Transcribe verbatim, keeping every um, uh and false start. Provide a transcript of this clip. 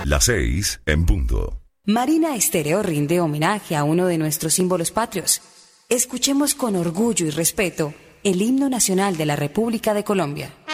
Las seis en punto. Marina Estéreo rinde homenaje a uno de nuestros símbolos patrios. Escuchemos con orgullo y respeto el himno nacional de la República de Colombia.